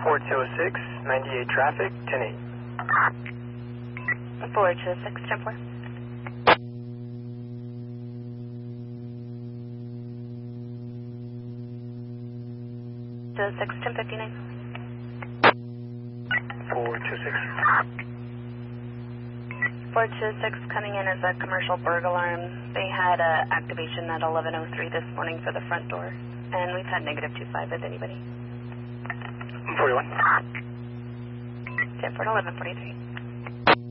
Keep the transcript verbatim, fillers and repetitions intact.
four two oh six, ninety-eight traffic, ten eight. four two oh six, ten four. two oh six, ten fifty-nine. four two six. four two six coming in as a commercial burglar alarm. They had uh, activation at eleven oh three this morning for the front door. And we've had negative two five with anybody. forty-one. ten four, eleven forty-three.